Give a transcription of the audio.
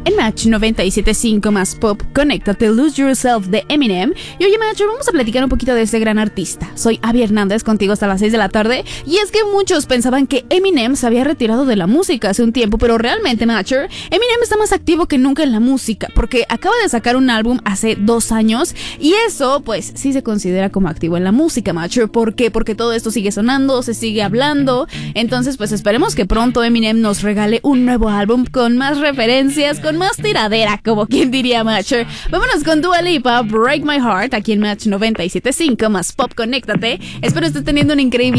En Match 97.5 más pop, conéctate, Lose Yourself de Eminem. Y oye, Match, vamos a platicar un poquito de este gran artista. Soy Abby Hernández, contigo hasta las 6 de la tarde. Y es que muchos pensaban que Eminem se había retirado de la música hace un tiempo, pero realmente, Matcher, Eminem está más activo que nunca en la música, porque acaba de sacar un álbum hace 2 años. Y eso, pues, sí se considera como activo en la música, Matcher. ¿Por qué? Porque todo esto sigue sonando, se sigue hablando. Entonces, pues, esperemos que pronto Eminem nos regale un nuevo álbum con más referencias, con más tiradera, como quien diría, Matcher. Vámonos con Dua Lipa, Break My Heart, aquí en Match 97.5 más pop, conéctate. Espero estés teniendo un increíble